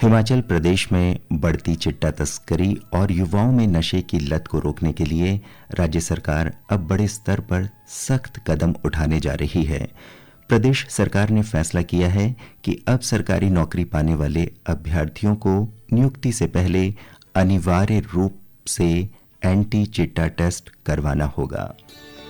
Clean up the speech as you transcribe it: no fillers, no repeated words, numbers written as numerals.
हिमाचल प्रदेश में बढ़ती चिट्टा तस्करी और युवाओं में नशे की लत को रोकने के लिए राज्य सरकार अब बड़े स्तर पर सख्त कदम उठाने जा रही है। प्रदेश सरकार ने फैसला किया है कि अब सरकारी नौकरी पाने वाले अभ्यर्थियों को नियुक्ति से पहले अनिवार्य रूप से एंटी चिट्टा टेस्ट करवाना होगा।